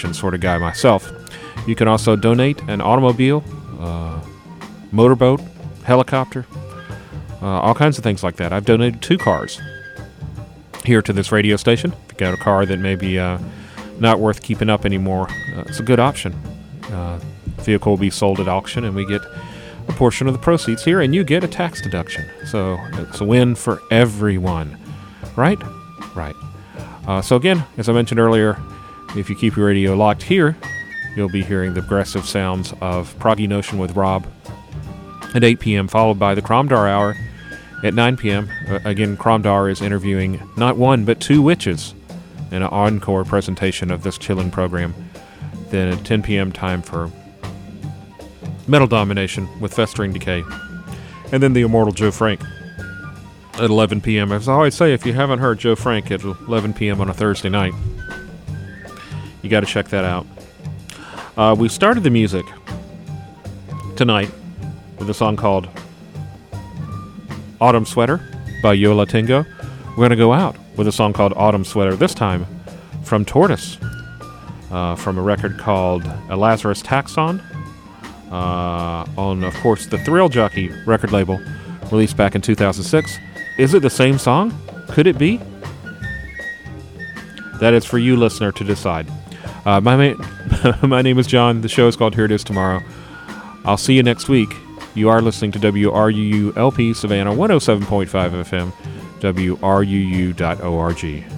donation sort of guy myself. You can also donate an automobile, motorboat, helicopter, all kinds of things like that. I've donated 2 cars here to this radio station. If you got a car that may be not worth keeping up anymore, it's a good option. Vehicle will be sold at auction, and we get a portion of the proceeds here, and you get a tax deduction. So it's a win for everyone, right? Right. So again, as I mentioned earlier, if you keep your radio locked here, you'll be hearing the progressive sounds of Proggy Notion with Rob at 8 p.m., followed by the Kromdar Hour at 9 p.m. Again, Kromdar is interviewing not 1, but 2 witches in an encore presentation of this chilling program. Then at 10 p.m., time for Metal Domination with Festering Decay. And then the immortal Joe Frank at 11 p.m. As I always say, if you haven't heard Joe Frank at 11 p.m. on a Thursday night, you got to check that out. We started the music tonight with a song called Autumn Sweater by Yo La Tengo. We're going to go out with a song called Autumn Sweater, this time from Tortoise, from a record called A Lazarus Taxon, on, of course, the Thrill Jockey record label, released back in 2006. Is it the same song? Could it be? That is for you, listener, to decide. My name is John. The show is called Here It Is Tomorrow. I'll see you next week. You are listening to WRUU LP Savannah 107.5 FM, WRUU.org.